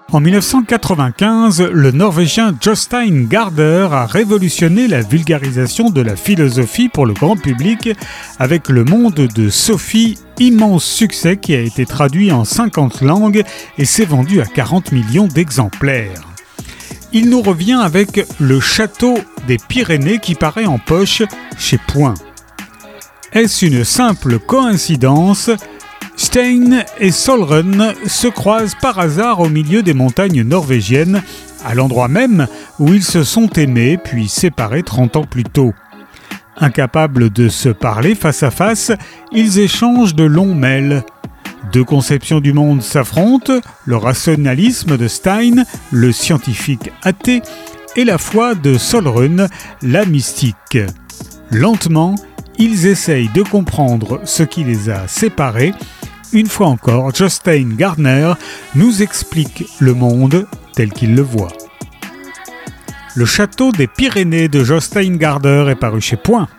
En 1995, le Norvégien Jostein Gaarder a révolutionné la vulgarisation de la philosophie pour le grand public avec Le Monde de Sophie, immense succès qui a été traduit en 50 langues et s'est vendu à 40 millions d'exemplaires. Il nous revient avec Le Château des Pyrénées qui paraît en poche chez Point. Est-ce une simple coïncidence ? Stein et Solrun se croisent par hasard au milieu des montagnes norvégiennes, à l'endroit même où ils se sont aimés puis séparés 30 ans plus tôt. Incapables de se parler face à face, ils échangent de longs mails. Deux conceptions du monde s'affrontent, le rationalisme de Stein, le scientifique athée, et la foi de Solrun, la mystique. Lentement, ils essayent de comprendre ce qui les a séparés. Une fois encore, Jostein Gaarder nous explique le monde tel qu'il le voit. Le Château des Pyrénées de Jostein Gaarder est paru chez Point.